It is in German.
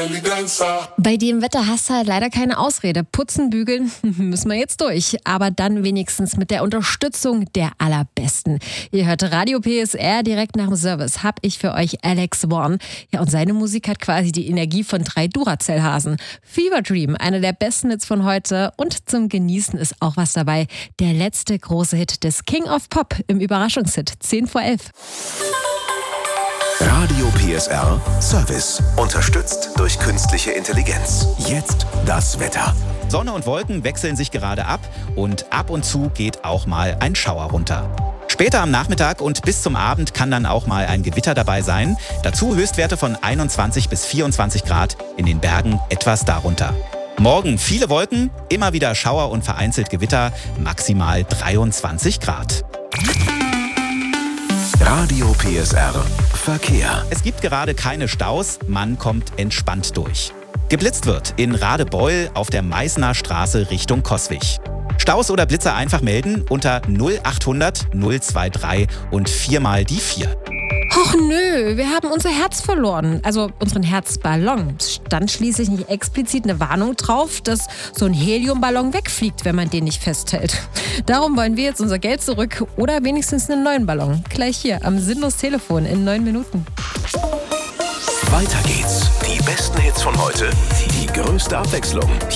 Bei dem Wetter hast du halt leider keine Ausrede. Putzen, bügeln müssen wir jetzt durch. Aber dann wenigstens mit der Unterstützung der Allerbesten. Ihr hört Radio PSR, direkt nach dem Service habe ich für euch Alex Warren. Ja, und seine Musik hat quasi die Energie von 3 Duracell-Hasen. Fever Dream, einer der besten Hits von heute. Und zum Genießen ist auch was dabei. Der letzte große Hit des King of Pop im Überraschungshit 10 vor 11. Radio PSR Service. Unterstützt durch künstliche Intelligenz. Jetzt das Wetter. Sonne und Wolken wechseln sich gerade ab und ab und zu geht auch mal ein Schauer runter. Später am Nachmittag und bis zum Abend kann dann auch mal ein Gewitter dabei sein. Dazu Höchstwerte von 21 bis 24 Grad, in den Bergen etwas darunter. Morgen viele Wolken, immer wieder Schauer und vereinzelt Gewitter, maximal 23 Grad. Radio PSR Verkehr. Es gibt gerade keine Staus, man kommt entspannt durch. Geblitzt wird in Radebeul auf der Meißner Straße Richtung Coswig. Staus oder Blitzer einfach melden unter 0800 023 und 4 mal die 4. Och nö, wir haben unser Herz verloren. Also unseren Herzballon. Es stand schließlich nicht explizit eine Warnung drauf, dass so ein Heliumballon wegfliegt, wenn man den nicht festhält. Darum wollen wir jetzt unser Geld zurück oder wenigstens einen neuen Ballon. Gleich hier am Sinnlos Telefon in 9 Minuten. Weiter geht's. Die besten Hits von heute, die größte Abwechslung. Hier